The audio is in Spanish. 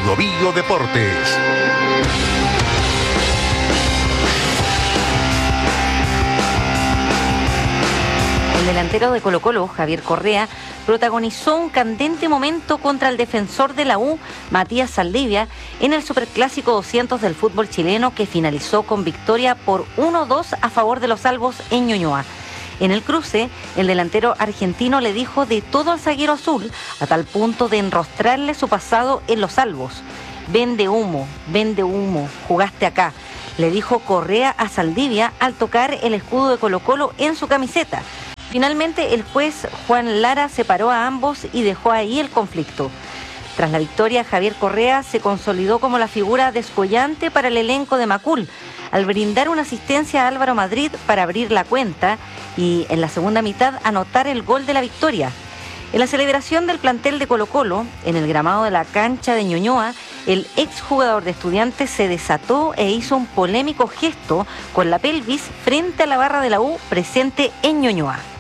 Biobío Deportes. El delantero de Colo-Colo, Javier Correa, protagonizó un candente momento contra el defensor de la U, Matías Saldivia, en el Superclásico 200 del fútbol chileno, que finalizó con victoria por 1-2 a favor de los albos en Ñuñoa. En el cruce, el delantero argentino le dijo de todo al zaguero azul, a tal punto de enrostrarle su pasado en los albos. Vende humo, jugaste acá, le dijo Correa a Saldivia al tocar el escudo de Colo-Colo en su camiseta. Finalmente, el juez Juan Lara separó a ambos y dejó ahí el conflicto. Tras la victoria, Javier Correa se consolidó como la figura descollante para el elenco de Macul, al brindar una asistencia a Álvaro Madrid para abrir la cuenta y en la segunda mitad anotar el gol de la victoria. En la celebración del plantel de Colo-Colo, en el gramado de la cancha de Ñuñoa, el exjugador de Estudiantes se desató e hizo un polémico gesto con la pelvis frente a la barra de la U presente en Ñuñoa.